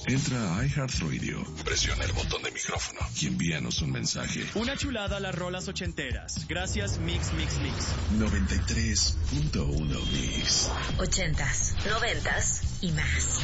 Entra a iHeartRadio, presiona el botón de micrófono y envíanos un mensaje. Una chulada a las rolas ochenteras. Gracias, Mix. 93.1 Mix. 80s, 90s y más.